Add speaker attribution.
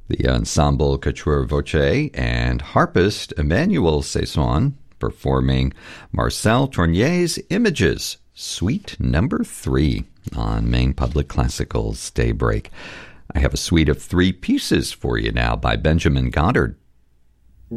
Speaker 1: The Ensemble Quatre Voces and harpist Emmanuel Saison performing Marcel Tournier's Images, Suite Number 3 on Maine Public Classical's Daybreak. I have a suite of 3 pieces for you now by Benjamin Goddard.